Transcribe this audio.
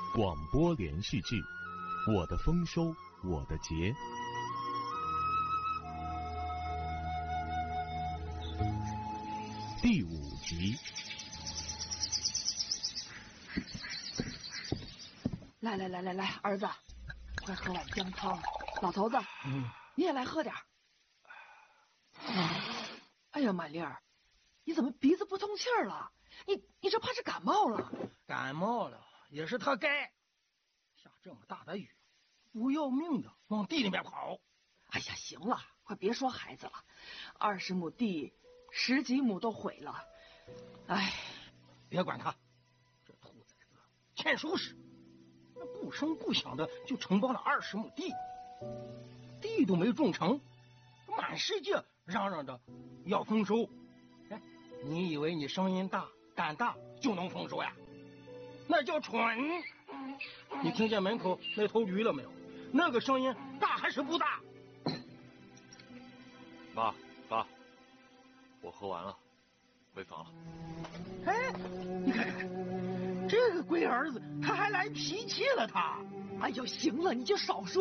广播连续剧《我的丰收我的节》第5集。 来，儿子，快喝碗姜汤。老头子，你也来喝点。哎呀，满粒儿，你怎么鼻子不通气儿了？你这怕是感冒了。 感冒了也是他该。下这么大的雨，不要命的往地里面跑。 哎呀，行了，快别说孩子了，20亩地，10几亩都毁了。哎， 别管他，这兔崽子欠收拾，那不声不响的就承包了20亩地，地都没种成，满世界嚷嚷着要丰收。哎，你以为你声音大胆大就能丰收呀？那叫蠢！你听见门口那头驴了没有？那个声音大还是不大？ 爸，我喝完了，回房了。 哎，你看，这个龟儿子他还来脾气了，他。 哎呦，行了，你就少说。